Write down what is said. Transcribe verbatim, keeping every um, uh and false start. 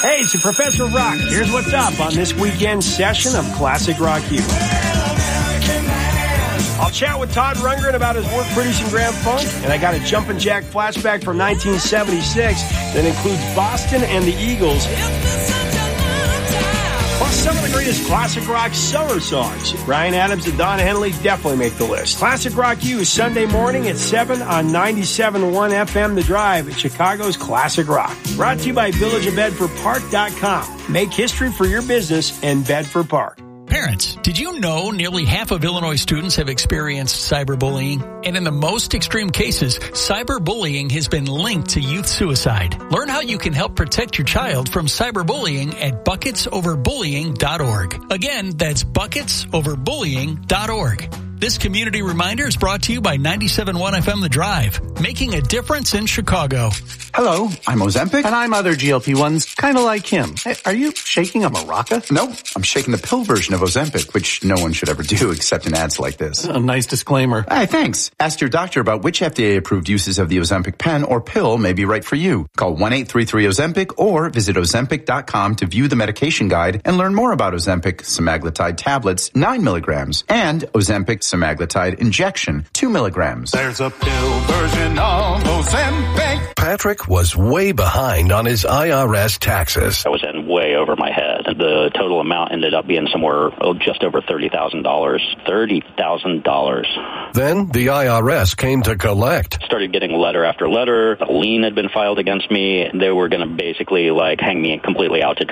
Hey, it's the Professor of Rock. Here's what's up on this weekend session of Classic Rock U. I'll chat with Todd Rundgren about his work producing Grand Funk, and I got a Jumpin' Jack flashback from nineteen seventy-six that includes Boston and the Eagles, plus some of the greatest classic rock summer songs. Bryan Adams and Don Henley definitely make the list. Classic Rock U is Sunday morning at seven on ninety-seven point one F M The Drive, Chicago's Classic Rock. Brought to you by village of bedford park dot com. Make history for your business in Bedford Park. Parents, did you know nearly half of Illinois students have experienced cyberbullying? And in the most extreme cases, cyberbullying has been linked to youth suicide. Learn how you can help protect your child from cyberbullying at buckets over bullying dot org. Again, that's buckets over bullying dot org. This community reminder is brought to you by ninety-seven point one F M The Drive, making a difference in Chicago. Hello, I'm Ozempic. And I'm other G L P ones, kind of like him. Hey, are you shaking a maraca? No, I'm shaking the pill version of Ozempic, which no one should ever do except in ads like this. A nice disclaimer. Hey, thanks. Ask your doctor about which F D A-approved uses of the Ozempic pen or pill may be right for you. Call one eight three three Ozempic or visit ozempic dot com to view the medication guide and learn more about Ozempic semaglutide tablets, nine milligrams, and Ozempic semaglutide injection, two milligrams. There's a pill version of Ozempic. Patrick was way behind on his I R S taxes. I was in way over my head. The total amount ended up being somewhere oh, just over thirty thousand dollars. thirty thousand dollars. Then the I R S came to collect. Started getting letter after letter. A lien had been filed against me. They were going to basically like hang me completely out to dry.